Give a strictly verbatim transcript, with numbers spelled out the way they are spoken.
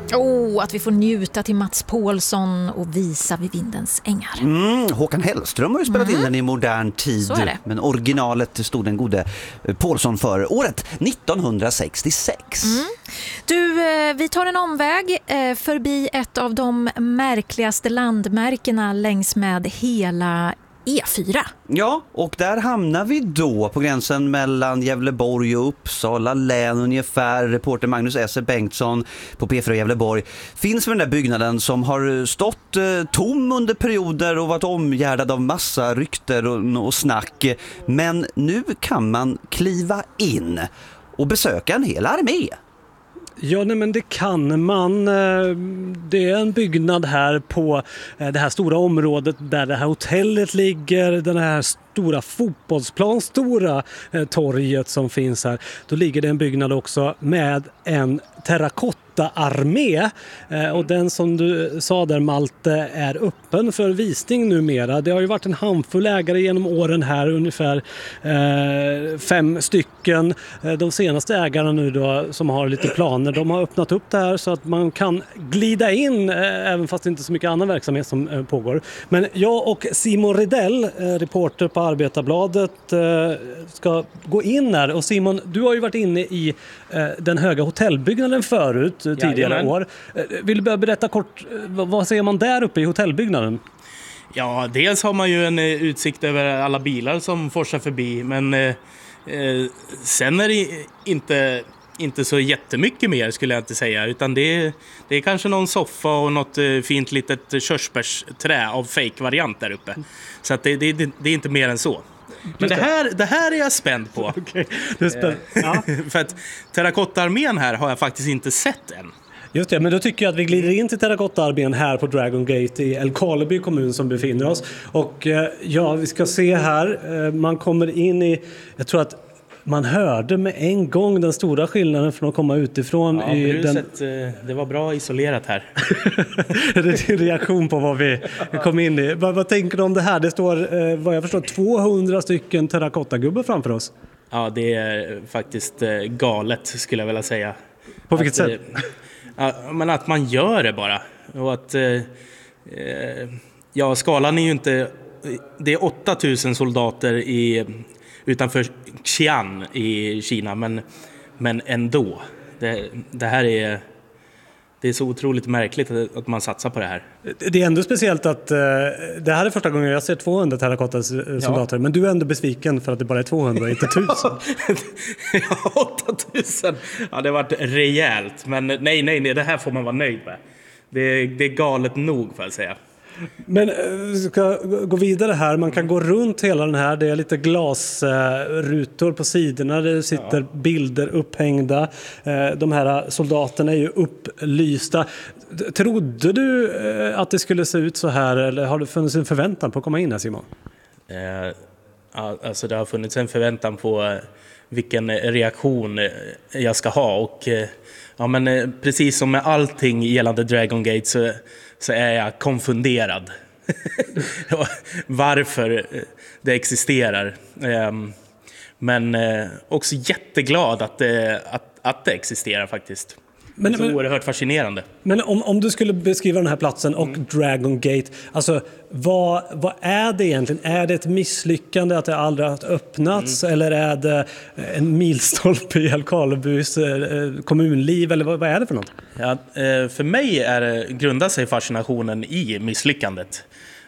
Oh, att vi får njuta till Mats Paulsson och visa vid vindens ängar. Mm, Håkan Hellström har ju spelat mm. in den i modern tid. Men originalet stod den gode Paulsson för året nittonhundrasextiosex. Mm. Du, vi tar en omväg förbi ett av de märkligaste landmärkena längs med hela E fyra. Ja, och där hamnar vi då på gränsen mellan Gävleborg och Uppsala län ungefär. Reporter Magnus S. Bengtsson på P fyra Gävleborg finns med den där byggnaden som har stått eh, tom under perioder och varit omgärdad av massa rykter och, och snack. Men nu kan man kliva in och besöka en hel armé. Ja, nej, men det kan man. Det är en byggnad här på det här stora området där det här hotellet ligger, den här stora fotbollsplan, stora torget som finns här. Då ligger det en byggnad också med en terrakotta-armé. Och den som du sa där, Malte, är öppen för visning numera. Det har ju varit en handfull ägare genom åren här, ungefär eh, fem stycken. De senaste ägarna nu då, som har lite planer, de har öppnat upp det här så att man kan glida in, eh, även fast det inte är så mycket annan verksamhet som eh, pågår. Men jag och Simon Redell, eh, reporter på Arbetarbladet, eh, ska gå in här. Och Simon, du har ju varit inne i eh, den höga hotellbyggnaden förut, eh, tidigare Jajamän. år. Eh, vill du börja berätta kort, eh, vad ser man där uppe i hotellbyggnaden? Ja, dels har man ju en eh, utsikt över alla bilar som forsar förbi, men eh, eh, sen är det inte... Inte så jättemycket mer skulle jag inte säga, utan det är, det är kanske någon soffa och något eh, fint litet körsbärsträ av fake-variant där uppe. Så att det, det, det, det är inte mer än så. Men det här, det här är jag spänd på. Okej, du är spänd. Ja. För att terrakotta-armén här har jag faktiskt inte sett än. Just det, men då tycker jag att vi glider in till terrakotta-armén här på Dragon Gate i Älvkarleby kommun som befinner oss. Och ja, vi ska se här, man kommer in i, jag tror att man hörde med en gång den stora skillnaden från att komma utifrån. Ja, i bruset, den... det var bra isolerat här. Det är din reaktion på vad vi kom in i. Vad, vad tänker du om det här? Det står, vad jag förstår, tvåhundra stycken terrakottagubbar framför oss. Ja, det är faktiskt galet skulle jag vilja säga. På vilket att, sätt? Ja, men att man gör det bara. Och att, eh, ja, skalan är ju inte... Det är åtta tusen soldater i... utanför Xi'an i Kina, men, men ändå. Det, det här är, det är så otroligt märkligt att, att man satsar på det här. Det är ändå speciellt att uh, det här är första gången jag ser tvåhundra terrakotta-soldater, ja. Men du är ändå besviken för att det bara är tvåhundra, inte tusen. Ja, åtta tusen. Ja, det har varit rejält, men nej, nej, nej, det här får man vara nöjd med. Det, det är galet nog, för att säga. Men vi ska gå vidare här. Man kan gå runt hela den här. Det är lite glasrutor på sidorna. Det sitter ja. bilder upphängda. De här soldaterna är ju upplysta. Trodde du att det skulle se ut så här? Eller har det funnits en förväntan på att komma in här, Simon? Eh, alltså det har funnits en förväntan på vilken reaktion jag ska ha. Och ja, men precis som med allting gällande Dragon Gate så så är jag konfunderad. Varför det existerar. Men också jätteglad att det, att, att det existerar faktiskt. Men, det är så men, oerhört fascinerande. Men om, om du skulle beskriva den här platsen och mm. Dragon Gate, alltså vad, vad är det egentligen? Är det ett misslyckande att det aldrig har öppnats mm. eller är det en milstolpe i Älvkarlebys eh, kommunliv eller vad, vad är det för något? Ja, för mig är det, grundar sig fascinationen i misslyckandet.